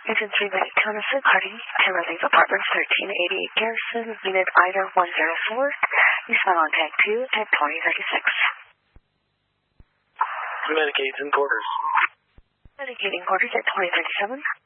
Agent 3 Lady Counterfeit Party, Camera Leave Apartments 1388 Garrison, Unit Ida 104, eastbound on Tag 2 at 2036. Medicaid in quarters. Medicating quarters at 2037.